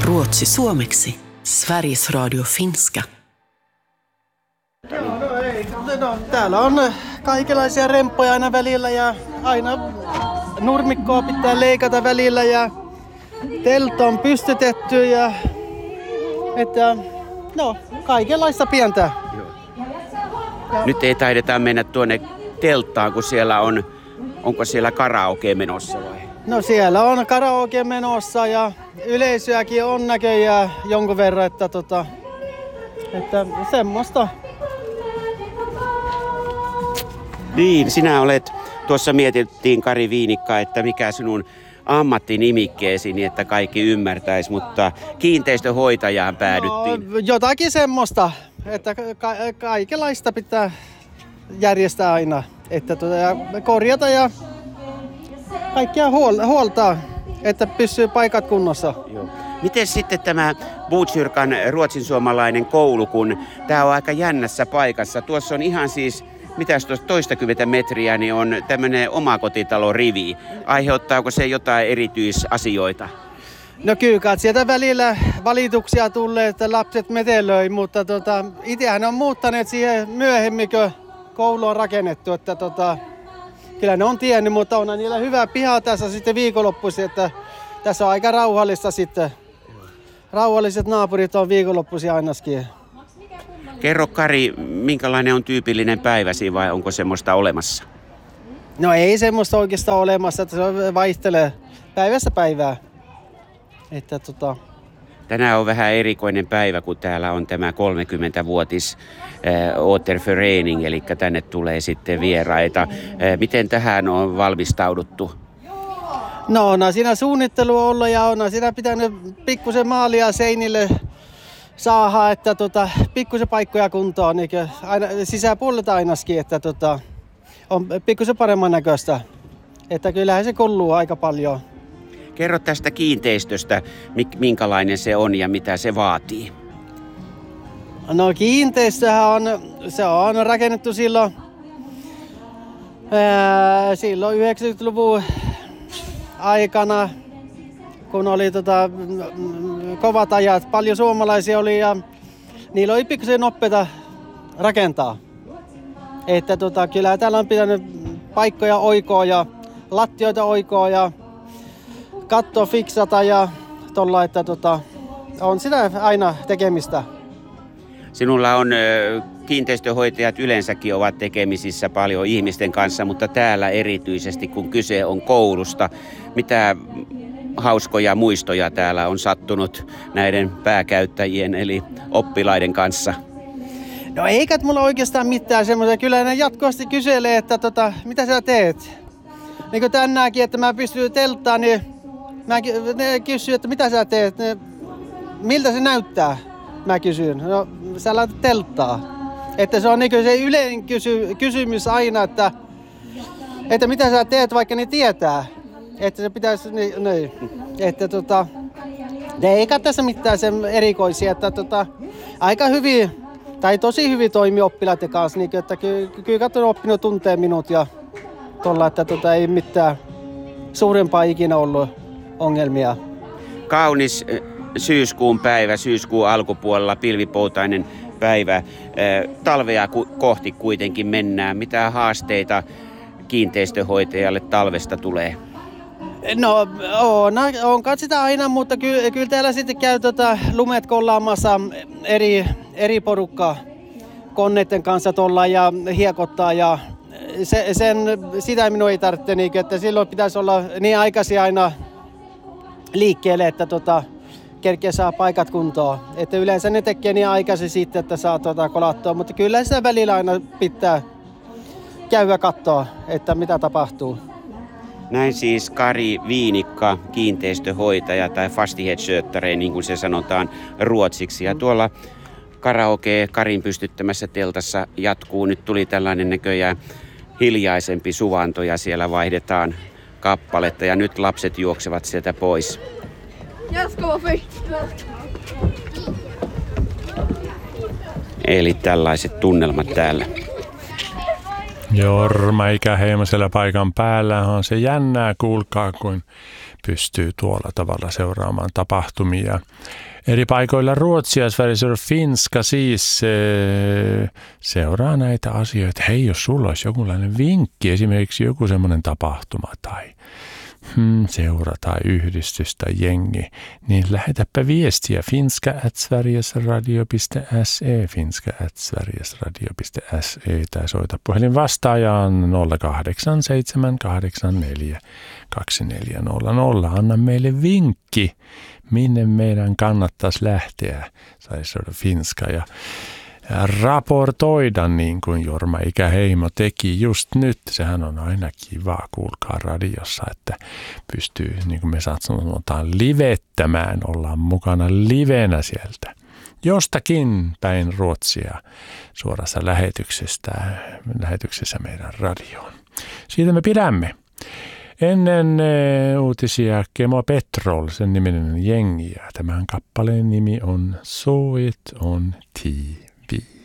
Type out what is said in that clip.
Ruotsi suomeksi. Sveriges Radio finska. Täällä on kaikenlaisia remppoja aina välillä ja aina nurmikkoa pitää leikata välillä ja teltta on pystytetty ja että kaikenlaista pientä. Nyt ei taideta mennä tuonne telttaan, kun siellä onko siellä karaoke menossa vai? No siellä on karaoke menossa ja yleisöäkin on näköjään jonkun verran, että semmoista. Niin, sinä olet, tuossa mietittiin Kari Viinikka, että mikä sinun ammattinimikkeesi, niin että kaikki ymmärtäisi, mutta kiinteistöhoitajaan päädyttiin. No, jotakin semmoista, että kaikenlaista pitää järjestää aina, että ja korjata ja kaikkia huoltaa, että pysyy paikat kunnossa. Joo. Miten sitten tämä Botkyrkan ruotsinsuomalainen koulu, kun tämä on aika jännässä paikassa. Tuossa on ihan siis, mitäs tuossa 20 metriä, niin on tämmöinen omakotitalorivi. Aiheuttaako se jotain erityisasioita? No kyllä, sieltä välillä valituksia tulee, että lapset metelöi, mutta itsehän on muuttaneet siihen myöhemmin, kun koulu on rakennettu, että kyllä ne on tiennyt, mutta on niillä hyvä piha tässä sitten viikonloppuisin, että tässä on aika rauhallista sitten. Rauhalliset naapurit on viikonloppuisin ainakin. Kerro Kari, minkälainen on tyypillinen päiväsi vai onko semmoista olemassa? No ei semmoista oikeastaan olemassa, että se vaihtelee päivästä päivää. Että Tänään on vähän erikoinen päivä, kun täällä on tämä 30-vuotis Återförening, eli tänne tulee sitten vieraita. Miten tähän on valmistauduttu? No on siinä suunnittelu ollut ja on siinä pitänyt pikkusen maalia seinille saada, että pikkusen paikkoja kuntoon, niin aina sisäpuolelta ainakin, että on pikkusen paremman näköistä. Että kyllähän se kuuluu aika paljon. Kerro tästä kiinteistöstä, minkälainen se on ja mitä se vaatii. No kiinteistöhän on rakennettu silloin 90-luvun aikana, kun oli kovat ajat. Paljon suomalaisia oli ja niillä oli pikkusen nopeata rakentaa. Että kyllä täällä on pitänyt paikkoja oikoa ja lattioita oikoa ja katto fiksata ja tuolla, että on sitä aina tekemistä. Sinulla on kiinteistöhoitajat yleensäkin ovat tekemisissä paljon ihmisten kanssa, mutta täällä erityisesti kun kyse on koulusta, mitä hauskoja muistoja täällä on sattunut näiden pääkäyttäjien eli oppilaiden kanssa? No eikä mulla oikeastaan mitään semmoisia. Kyllä ne jatkuvasti kyselee, että mitä sä teet? Niin kuin tänäänkin, että mä pystyn telttaan, niin ne kysyy, että mitä sä teet? Miltä se näyttää? Mä kysyn. No sä laitat telttaa. Että se on niin se yleinen kysymys aina, että mitä sä teet, vaikka ne tietää. Että se pitäisi, niin. Että eikä tässä mitään sen erikoisia, että aika hyvin, tai tosi hyvin toimii oppilaiden kanssa, niin että kyllä katson oppinut tuntee minut ja tuolla, että ei mitään suurempaa ikinä ollut ongelmia. Kaunis syyskuun päivä, syyskuun alkupuolella, pilvipoutainen päivä. Talvea kohti kuitenkin mennään. Mitä haasteita kiinteistöhoitajalle talvesta tulee? No on sitä aina, mutta kyllä täällä sitten käy lumet kollaamassa eri porukkaa koneiden kanssa tuolla ja hiekottaa ja sitä minun ei tarvitse, niin, että silloin pitäisi olla niin aikaisin aina liikkeelle, että kerkeä saa paikat kuntoon. Että yleensä ne tekee niin aikaisin sitten, että saa kolattua, mutta kyllä sitä välillä aina pitää käydä katsoa, että mitä tapahtuu. Näin siis Kari Viinikka, kiinteistöhoitaja tai fastighetsskötare, niin kuin se sanotaan ruotsiksi. Ja tuolla karaoke Karin pystyttämässä teltassa jatkuu. Nyt tuli tällainen näköjään hiljaisempi suvanto ja siellä vaihdetaan kappaletta ja nyt lapset juoksevat sieltä pois. Eli tällaiset tunnelmat täällä. Jorma ikäheimo siellä paikan päällä on se jännää, kuulkaa, kun pystyy tuolla tavalla seuraamaan tapahtumia. Eri paikoilla Ruotsia, Sverige och Finska siis seuraa näitä asioita. Hei, jos sulla olisi jokinlainen vinkki, esimerkiksi joku semmoinen tapahtuma tai seura tai yhdistys tai jengi, niin lähetäpä viestiä finska@sverigesradio.se, finska@sverigesradio.se tai soita puhelin vastaajaan 0878424000. Anna meille vinkki, minne meidän kannattaisi lähteä, saisi finska ja raportoida niin kuin Jorma Ikäheimo teki just nyt. Sehän on aina kiva, kuulkaa radiossa, että pystyy, niin kuin me sanotaan, livettämään, ollaan mukana livenä sieltä. Jostakin päin Ruotsia suorassa lähetyksessä meidän radioon. Siitä me pidämme. Ennen uutisia Kemo Petrol, sen niminen jengi, ja tämän kappaleen nimi on So It On TV.